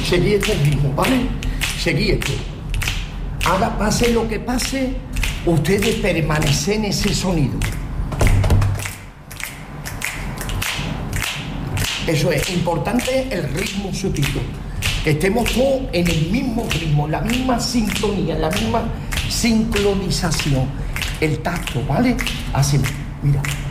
Seguí este ritmo, ¿vale? Seguí esto. Pase lo que pase, ustedes permanecen en ese sonido. Eso es importante, el ritmo sutil. Que estemos todos en el mismo ritmo, en la misma sintonía, en la misma sincronización. El tacto, ¿vale? Así, mira.